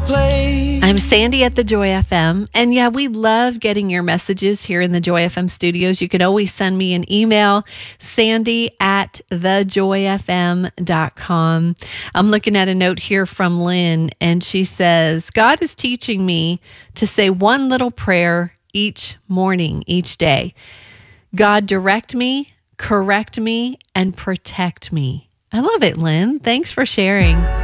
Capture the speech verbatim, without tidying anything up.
place. I'm Sandy at the Joy F M. And yeah, we love getting your messages here in the Joy F M studios. You can always send me an email, sandy at the joy f m dot com. I'm looking at a note here from Lynn, and she says, God is teaching me to say one little prayer each morning, each day. God, direct me, correct me, and protect me. I love it, Lynn. Thanks for sharing.